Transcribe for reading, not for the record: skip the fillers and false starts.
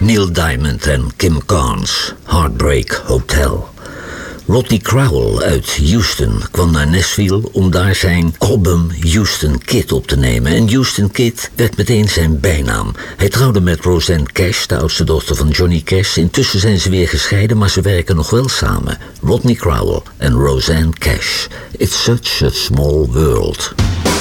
Neil Diamond en Kim Carnes, Heartbreak Hotel. Rodney Crowell uit Houston kwam naar Nashville om daar zijn album Houston Kid op te nemen. En Houston Kid werd meteen zijn bijnaam. Hij trouwde met Rosanne Cash, de oudste dochter van Johnny Cash. Intussen zijn ze weer gescheiden, maar ze werken nog wel samen. Rodney Crowell en Rosanne Cash. It's such a small world.